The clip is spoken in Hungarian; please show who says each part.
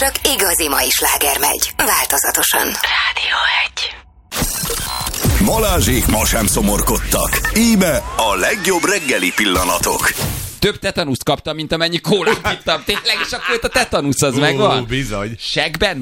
Speaker 1: Csak igazi mai sláger megy, változatosan.
Speaker 2: Rádió 1.
Speaker 3: Balázsék ma sem szomorkodtak. Íme a legjobb reggeli pillanatok.
Speaker 4: Több tetanuszt kaptam, mint amennyi kólát ittam. Tényleg, és akkor a tetanusz az megvan?
Speaker 5: Bizony.
Speaker 4: Segben